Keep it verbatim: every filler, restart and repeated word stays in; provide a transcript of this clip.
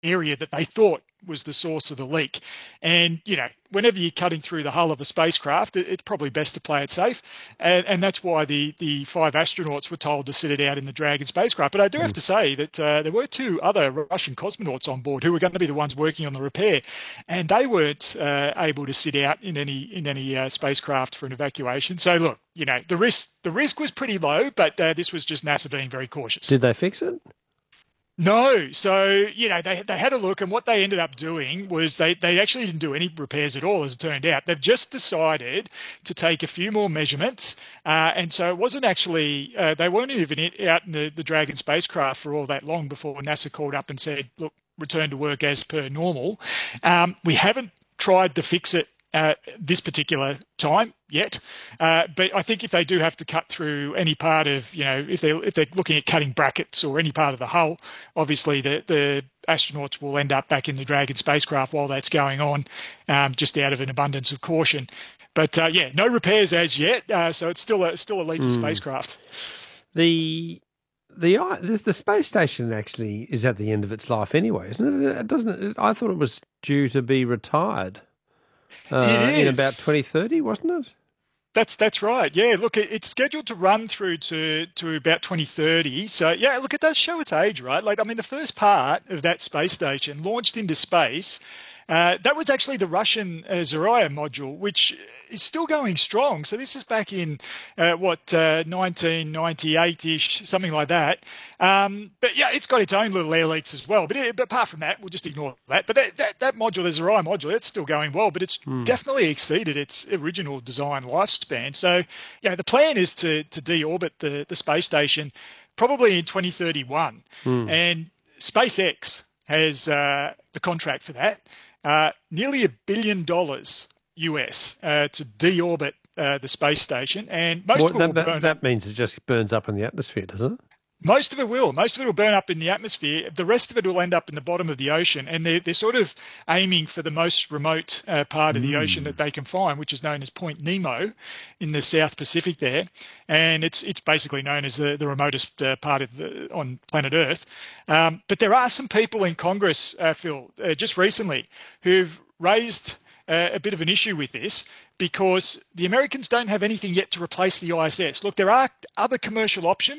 area that they thought was the source of the leak. And, you know, whenever you're cutting through the hull of a spacecraft, it, it's probably best to play it safe. And, and that's why the, the five astronauts were told to sit it out in the Dragon spacecraft. But I do have to say that uh, there were two other Russian cosmonauts on board who were going to be the ones working on the repair, and they weren't uh, able to sit out in any in any uh, spacecraft for an evacuation. So look, you know, the risk the risk was pretty low, but uh, this was just NASA being very cautious. Did they fix it? No. So, you know, they they had a look, and what they ended up doing was they, they actually didn't do any repairs at all, as it turned out. They've just decided to take a few more measurements. Uh, and so it wasn't actually, uh, they weren't even in, out in the, the Dragon spacecraft for all that long before NASA called up and said, look, return to work as per normal. Um, we haven't tried to fix it uh, this particular time yet, uh, but I think if they do have to cut through any part of, you know, if they if they're looking at cutting brackets or any part of the hull, obviously the the astronauts will end up back in the Dragon spacecraft while that's going on, um, just out of an abundance of caution. But uh, yeah, no repairs as yet, uh, so it's still a still a leaky mm. spacecraft. The The, the the space station actually is at the end of its life anyway, isn't it? It doesn't. It, I thought it was due to be retired uh, in about twenty thirty, wasn't it? That's that's right. Yeah, look, it, it's scheduled to run through to to about twenty thirty. So yeah, look, it does show its age, right? Like, I mean, the first part of that space station launched into space. Uh, that was actually the Russian uh, Zarya module, which is still going strong. So this is back in, uh, what, uh, nineteen ninety-eight-ish, something like that. Um, but yeah, it's got its own little air leaks as well. But, it, but apart from that, we'll just ignore that. But that, that, that module, the Zarya module, it's still going well, but it's mm. definitely exceeded its original design lifespan. So, you know, the plan is to, to deorbit the, the space station probably in twenty thirty-one. Mm. And SpaceX has uh, the contract for that. Uh, nearly a billion dollars U S uh, to deorbit uh, the space station, and most what, of it will that, burn that up. means it just burns up in the atmosphere, does it? Most of it will. Most of it will burn up in the atmosphere. The rest of it will end up in the bottom of the ocean, and they're, they're sort of aiming for the most remote uh, part of the mm. ocean that they can find, which is known as Point Nemo in the South Pacific there. And it's it's basically known as the, the remotest uh, part of the, on planet Earth. Um, but there are some people in Congress, uh, Phil, uh, just recently, who've raised uh, a bit of an issue with this, because the Americans don't have anything yet to replace the I S S. Look, there are other commercial options.